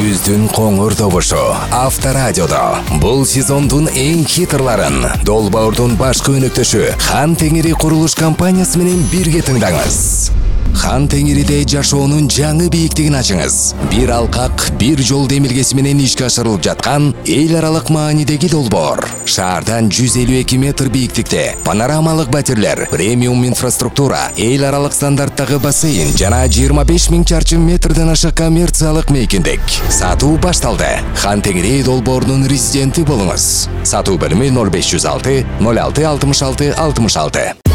Күздүн коңур добушу Авторадиодо. Бул сезондун эң хитрларын Долбоордун башкы өнөктөшү Хан Теңири курулуш компаниясы менен бирге тыңдаңыз. Хан Теңириде жашоонун жаңы бийиктигин ачыңыз. Бир алкак, бир жол демилгеси менен ишке ашырылып жаткан эл аралык маанидеги долбоор. Шаардан 152 метр бийиктикте панорамалык батирлер, премиум инфраструктура, эл аралык стандарттагы бассейн жана 25 000 чарчы метрден ашык коммерциялык мейкиндик. Сатуу башталды. Хан Теңири долбоорунун резиденти болуңуз. Сатуу бөлүмү 0506 06 66 66.